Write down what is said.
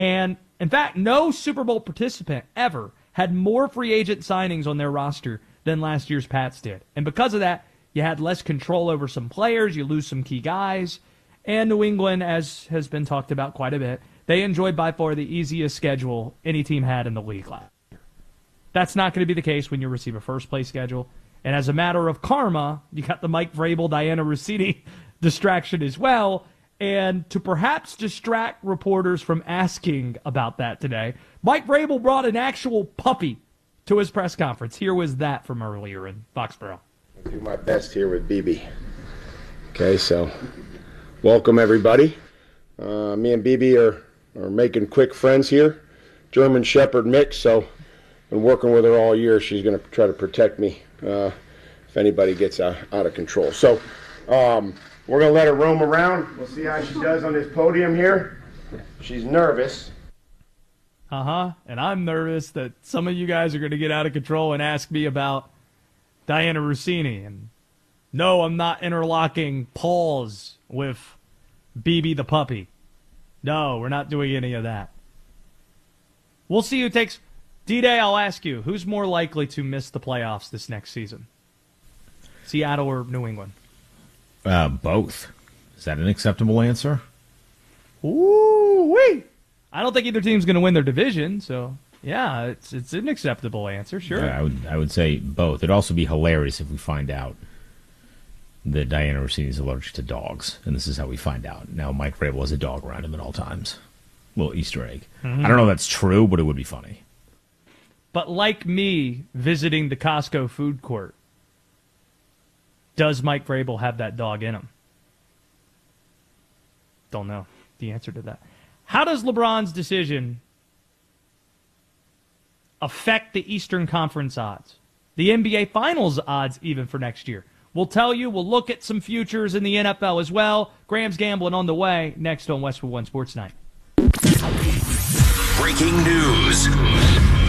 And, in fact, no Super Bowl participant ever had more free agent signings on their roster than last year's Pats did. And because of that, you had less control over some players, you lose some key guys. And New England, as has been talked about quite a bit, they enjoyed by far the easiest schedule any team had in the league last year. That's not going to be the case when you receive a first-place schedule. And as a matter of karma, you got the Mike Vrabel, Diana Rossini distraction as well. And to perhaps distract reporters from asking about that today, Mike Vrabel brought an actual puppy to his press conference. Here was that from earlier in Foxborough. I'll do my best here with BB. Okay, so welcome everybody. Me and BB are making quick friends here. German Shepherd mix, so been working with her all year. She's going to try to protect me if anybody gets out of control. So we're going to let her roam around. We'll see how she does on this podium here. She's nervous. And I'm nervous that some of you guys are going to get out of control and ask me about Diana Rossini. And no, I'm not interlocking paws with BB the puppy. No, we're not doing any of that. We'll see who takes... D-Day, I'll ask you, who's more likely to miss the playoffs this next season? Seattle or New England? Both. Is that an acceptable answer? Ooh-wee! I don't think either team's going to win their division, so yeah, it's an acceptable answer, sure. Yeah, I would say both. It'd also be hilarious if we find out that Diana Rossini is allergic to dogs, and this is how we find out. Now, Mike Vrabel has a dog around him at all times. Little Easter egg. I don't know if that's true, but it would be funny. But like me visiting the Costco food court, does Mike Vrabel have that dog in him? Don't know the answer to that. How does LeBron's decision affect the Eastern Conference odds? The NBA Finals odds even for next year? We'll tell you. We'll look at some futures in the NFL as well. Graham's Gambling on the way next on Westwood One Sports Night. Breaking news.